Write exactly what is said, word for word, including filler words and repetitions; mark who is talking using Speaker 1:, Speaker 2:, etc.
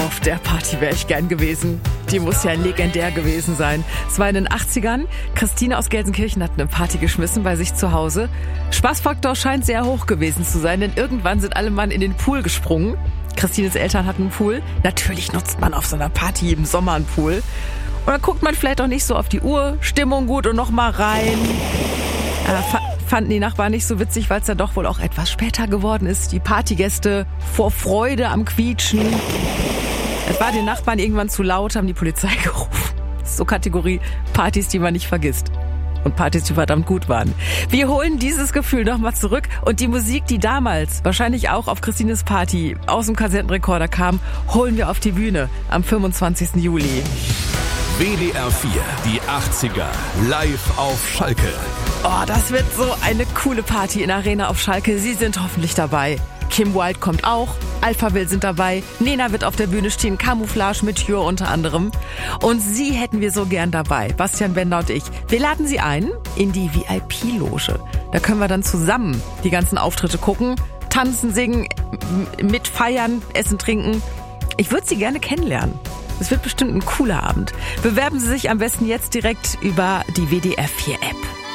Speaker 1: Auf der Party wäre ich gern gewesen. Die muss ja legendär gewesen sein. Es war in den achtzigern. Christine aus Gelsenkirchen hat eine Party geschmissen bei sich zu Hause. Spaßfaktor scheint sehr hoch gewesen zu sein, denn irgendwann sind alle Mann in den Pool gesprungen. Christines Eltern hatten einen Pool. Natürlich nutzt man auf so einer Party im Sommer einen Pool. Und dann guckt man vielleicht auch nicht so auf die Uhr. Stimmung gut und noch mal rein. Äh, fanden die Nachbarn nicht so witzig, weil es dann doch wohl auch etwas später geworden ist. Die Partygäste vor Freude am Quietschen. Es war den Nachbarn irgendwann zu laut, haben die Polizei gerufen. Das ist so Kategorie Partys, die man nicht vergisst. Und Partys, die verdammt gut waren. Wir holen dieses Gefühl nochmal zurück. Und die Musik, die damals wahrscheinlich auch auf Christines Party aus dem Kassettenrekorder kam, holen wir auf die Bühne am fünfundzwanzigsten Juli.
Speaker 2: W D R vier, die achtziger, live auf Schalke.
Speaker 1: Oh, das wird so eine coole Party in Arena auf Schalke. Sie sind hoffentlich dabei. Kim Wilde kommt auch, Alphaville sind dabei, Nena wird auf der Bühne stehen, Camouflage mit Tür unter anderem. Und sie hätten wir so gern dabei, Bastian Bender und ich. Wir laden sie ein in die V I P-Loge. Da können wir dann zusammen die ganzen Auftritte gucken, tanzen, singen, mitfeiern, essen, trinken. Ich würde sie gerne kennenlernen. Es wird bestimmt ein cooler Abend. Bewerben Sie sich am besten jetzt direkt über die W D R vier App.